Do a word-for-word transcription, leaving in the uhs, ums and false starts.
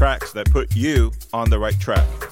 tracks that put you on the right track.